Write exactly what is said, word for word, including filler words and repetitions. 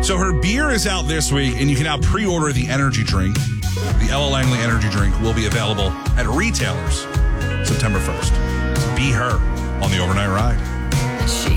So her beer is out this week, and you can now pre-order the energy drink. The Ella Langley energy drink will be available at retailers September first. So be her on the overnight ride.